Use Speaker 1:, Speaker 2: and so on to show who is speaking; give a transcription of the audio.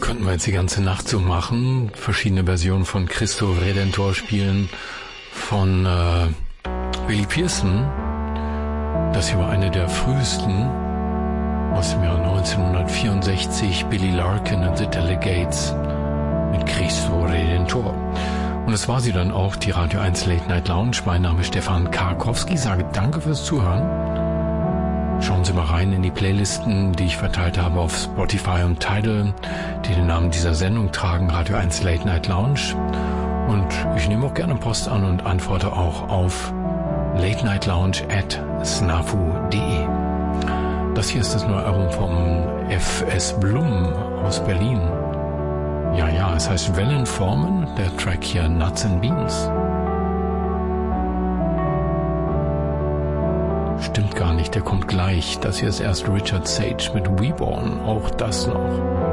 Speaker 1: Könnten wir jetzt die ganze Nacht so machen. Verschiedene Versionen von Cristo Redentor spielen. Von Willie Pearson. Das hier war eine der frühesten. Aus dem Jahr 1964. Billy Larkin and the Delegates. Mit Cristo Redentor. Und es war sie dann auch, die Radio 1 Late Night Lounge. Mein Name ist Stefan Karkowski. Sage danke fürs Zuhören. Schauen Sie mal rein in die Playlisten, die ich verteilt habe auf Spotify und Tidal, die den Namen dieser Sendung tragen, Radio 1 Late Night Lounge. Und ich nehme auch gerne Post an und antworte auch auf latenightlounge@snafu.de. Das hier ist das neue Album vom F.S. Blum aus Berlin. Ja, es heißt Wellenformen, der Track hier Nuts and Beans. Stimmt gar nicht, der kommt gleich. Das hier ist erst Richard Sage mit Reborn, auch das noch.